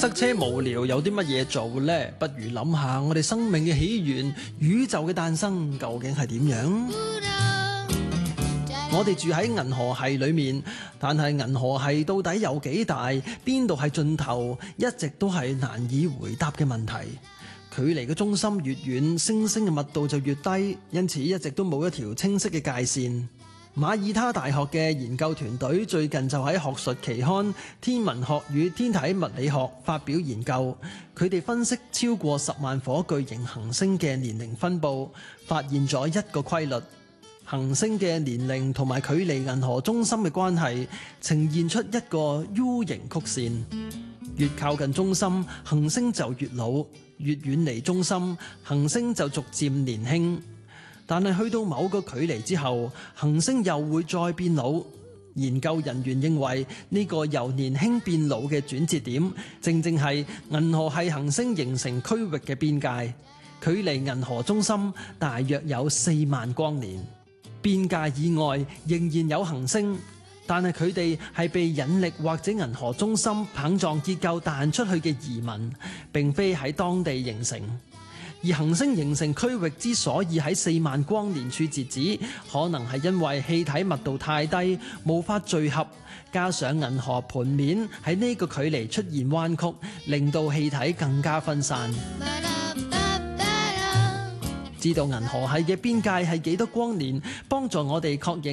塞車無聊，有啲乜嘢做呢？不如諗下我哋生命嘅起源，宇宙嘅誕生究竟係點樣？我哋住喺銀河系裏面，但係銀河系到底有幾大？邊度係盡頭？一直都係難以回答嘅問題。距離嘅中心越遠，星星嘅密度就越低，因此一直都冇一條清晰嘅界線。馬耳他大學嘅研究團隊最近就喺學術期刊《天文學與天體物理學》發表研究，佢哋分析超過10萬顆巨型行星嘅年齡分佈，發現咗一個規律：行星嘅年齡同埋距離銀河中心嘅關係呈現出一個 U 型曲線，越靠近中心，行星就越老；越遠離中心，行星就逐漸年輕。但係去到某個距離之後，行星又會再變老。研究人員認為呢個由年輕變老嘅轉折點，正正係銀河系行星形成區域嘅邊界，距離銀河中心大約有4萬光年。邊界以外仍然有行星，但係佢哋係被引力或者銀河中心棒狀結構彈出去嘅移民，並非喺當地形成。而行星形成區域之所以喺4萬光年處截止，可能係因為氣體密度太低，無法聚合，加上銀河盤面喺呢個距離出現彎曲，令到氣體更加分散。知道銀河系嘅邊界係幾多光年，幫助我哋確認